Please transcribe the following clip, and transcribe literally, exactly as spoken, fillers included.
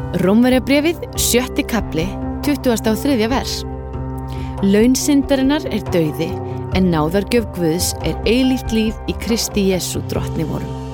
Rómverjabréfið, sjötti kafli, tuttugasta og þriðja vers. Laun syndarinnar er dauði, en náðargjöf Guðs er eilíft líf í Kristi Jesú drottni vorum.